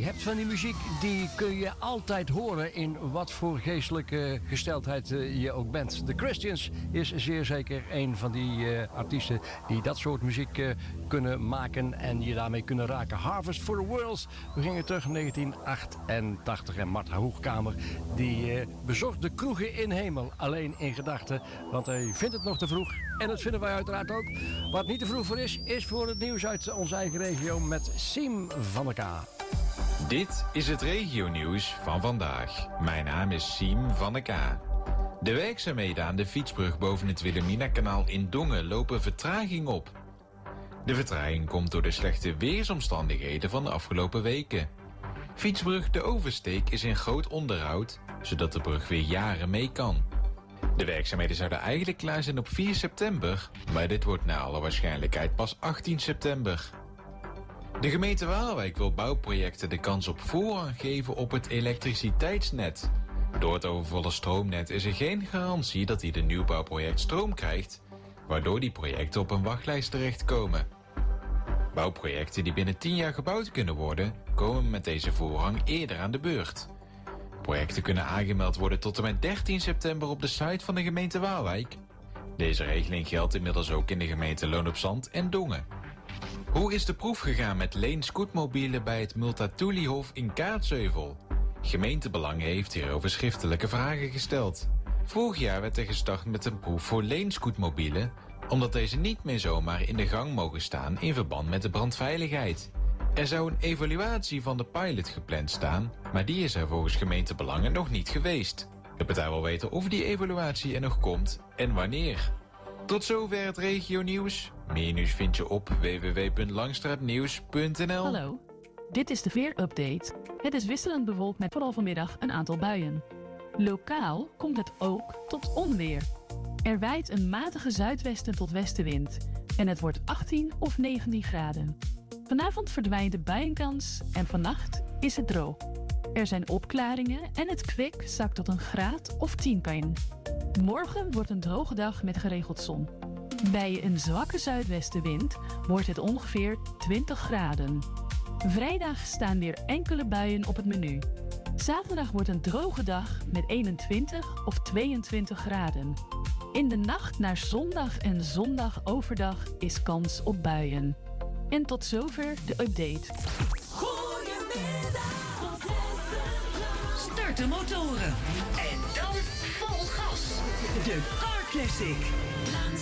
Je hebt van die muziek, die kun je altijd horen in wat voor geestelijke gesteldheid je ook bent. The Christians is zeer zeker een van die artiesten die dat soort muziek kunnen maken en je daarmee kunnen raken. Harvest for the World. We gingen terug in 1988 en Martha Hoogkamer die bezocht de kroegen in hemel. Alleen in gedachten, want hij vindt het nog te vroeg. En dat vinden wij uiteraard ook. Wat niet te vroeg voor is voor het nieuws uit onze eigen regio met Siem van der K. Dit is het regionieuws van vandaag. Mijn naam is Siem van der K. De werkzaamheden aan de fietsbrug boven het Wilhelmina-kanaal in Dongen lopen vertraging op. De vertraging komt door de slechte weersomstandigheden van de afgelopen weken. Fietsbrug De Oversteek is in groot onderhoud, zodat de brug weer jaren mee kan. De werkzaamheden zouden eigenlijk klaar zijn op 4 september, maar dit wordt naar alle waarschijnlijkheid pas 18 september. De gemeente Waalwijk wil bouwprojecten de kans op voorrang geven op het elektriciteitsnet. Door het overvolle stroomnet is er geen garantie dat ieder nieuwbouwproject stroom krijgt, waardoor die projecten op een wachtlijst terechtkomen. Bouwprojecten die binnen 10 jaar gebouwd kunnen worden, komen met deze voorrang eerder aan de beurt. Projecten kunnen aangemeld worden tot en met 13 september op de site van de gemeente Waalwijk. Deze regeling geldt inmiddels ook in de gemeente Loon op Zand en Dongen. Hoe is de proef gegaan met leenscootmobielen bij het Multatuli-hof in Kaatsheuvel? Gemeentebelang heeft hierover schriftelijke vragen gesteld. Vorig jaar werd er gestart met een proef voor leenscootmobielen, omdat deze niet meer zomaar in de gang mogen staan in verband met de brandveiligheid. Er zou een evaluatie van de pilot gepland staan, maar die is er volgens gemeentebelangen nog niet geweest. De partij wil weten of die evaluatie er nog komt en wanneer. Tot zover het regionieuws. Meer nieuws vind je op www.langstraatnieuws.nl. Hallo, dit is de weerupdate. Het is wisselend bewolkt met vooral vanmiddag een aantal buien. Lokaal komt het ook tot onweer. Er waait een matige zuidwesten tot westenwind en het wordt 18 of 19 graden. Vanavond verdwijnt de buienkans en vannacht is het droog. Er zijn opklaringen en het kwik zakt tot een graad of 10 pijn. Morgen wordt een droge dag met geregeld zon. Bij een zwakke zuidwestenwind wordt het ongeveer 20 graden. Vrijdag staan weer enkele buien op het menu. Zaterdag wordt een droge dag met 21 of 22 graden. In de nacht naar zondag en zondag overdag is kans op buien. En tot zover de update. Goedemiddag. Start de motoren. En dan vol gas. De Car Classic. Langs